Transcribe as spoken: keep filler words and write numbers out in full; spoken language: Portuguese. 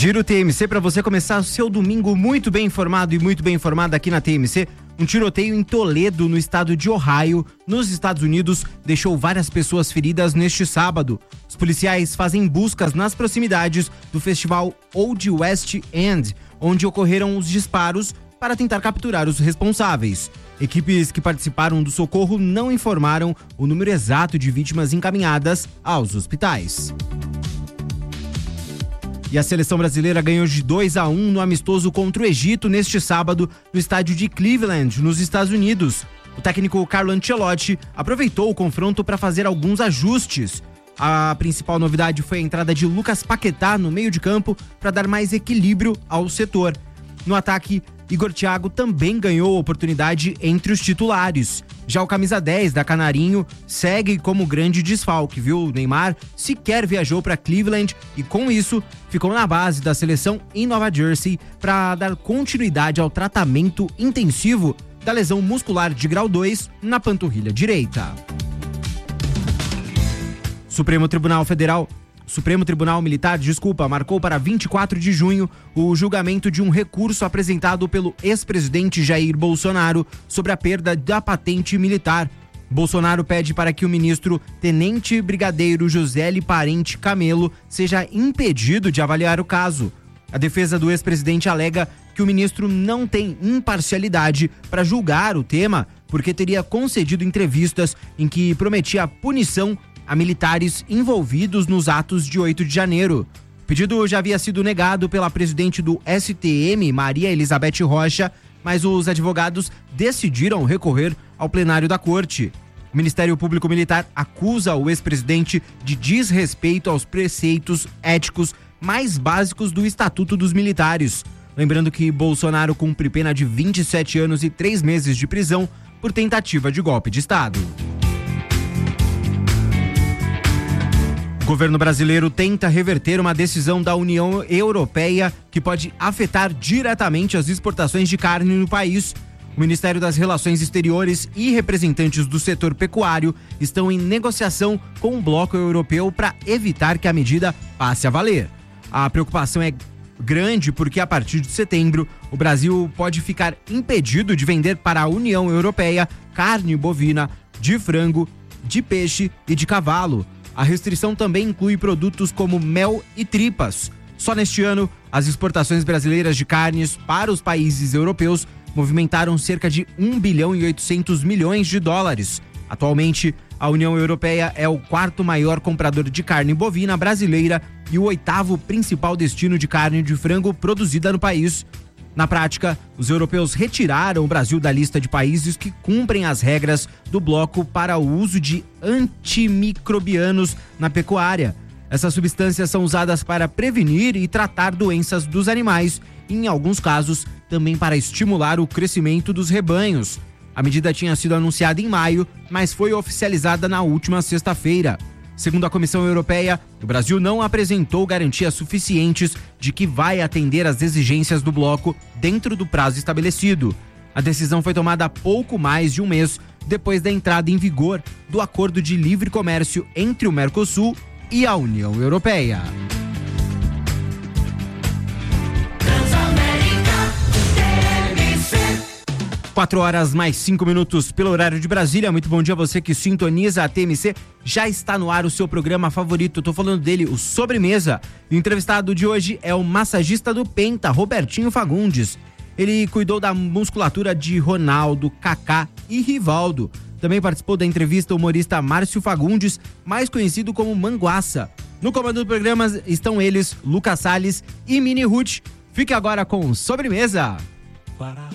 Giro T M C para você começar o seu domingo muito bem informado e muito bem informado aqui na T M C. Um tiroteio em Toledo, no estado de Ohio, nos Estados Unidos, deixou várias pessoas feridas neste sábado. Os policiais fazem buscas nas proximidades do festival Old West End, onde ocorreram os disparos para tentar capturar os responsáveis. Equipes que participaram do socorro não informaram o número exato de vítimas encaminhadas aos hospitais. E a seleção brasileira ganhou de dois a um no amistoso contra o Egito neste sábado no estádio de Cleveland, nos Estados Unidos. O técnico Carlo Ancelotti aproveitou o confronto para fazer alguns ajustes. A principal novidade foi a entrada de Lucas Paquetá no meio de campo para dar mais equilíbrio ao setor. No ataque, Igor Thiago também ganhou oportunidade entre os titulares. Já o camisa dez da Canarinho segue como grande desfalque, viu? O Neymar sequer viajou para Cleveland e, com isso, ficou na base da seleção em Nova Jersey para dar continuidade ao tratamento intensivo da lesão muscular de grau dois na panturrilha direita. Supremo Tribunal Federal Supremo Tribunal Militar, desculpa, marcou para vinte e quatro de junho o julgamento de um recurso apresentado pelo ex-presidente Jair Bolsonaro sobre a perda da patente militar. Bolsonaro pede para que o ministro Tenente Brigadeiro José Parente Camelo seja impedido de avaliar o caso. A defesa do ex-presidente alega que o ministro não tem imparcialidade para julgar o tema, porque teria concedido entrevistas em que prometia punição a militares envolvidos nos atos de oito de janeiro. O pedido já havia sido negado pela presidente do S T M, Maria Elizabeth Rocha, mas os advogados decidiram recorrer ao plenário da corte. O Ministério Público Militar acusa o ex-presidente de desrespeito aos preceitos éticos mais básicos do Estatuto dos Militares. Lembrando que Bolsonaro cumpre pena de vinte e sete anos e três meses de prisão por tentativa de golpe de Estado. O governo brasileiro tenta reverter uma decisão da União Europeia que pode afetar diretamente as exportações de carne no país. O Ministério das Relações Exteriores e representantes do setor pecuário estão em negociação com o bloco europeu para evitar que a medida passe a valer. A preocupação é grande porque a partir de setembro o Brasil pode ficar impedido de vender para a União Europeia carne bovina, de frango, de peixe e de cavalo. A restrição também inclui produtos como mel e tripas. Só neste ano, as exportações brasileiras de carnes para os países europeus movimentaram cerca de um bilhão e oitocentos milhões de dólares. Atualmente, a União Europeia é o quarto maior comprador de carne bovina brasileira e o oitavo principal destino de carne de frango produzida no país. Na prática, os europeus retiraram o Brasil da lista de países que cumprem as regras do bloco para o uso de antimicrobianos na pecuária. Essas substâncias são usadas para prevenir e tratar doenças dos animais e, em alguns casos, também para estimular o crescimento dos rebanhos. A medida tinha sido anunciada em maio, mas foi oficializada na última sexta-feira. Segundo a Comissão Europeia, o Brasil não apresentou garantias suficientes de que vai atender às exigências do bloco dentro do prazo estabelecido. A decisão foi tomada há pouco mais de um mês depois da entrada em vigor do Acordo de Livre Comércio entre o Mercosul e a União Europeia. quatro horas mais cinco minutos pelo horário de Brasília. Muito bom dia a você que sintoniza a T M C. Já está no ar o seu programa favorito. Eu tô falando dele, o Sobremesa. O entrevistado de hoje é o massagista do Penta, Robertinho Fagundes. Ele cuidou da musculatura de Ronaldo, Kaká e Rivaldo. Também participou da entrevista o humorista Márcio Fagundes, mais conhecido como Manguaça. No comando do programa estão eles, Lucas Salles e Mini Ruth. Fique agora com Sobremesa.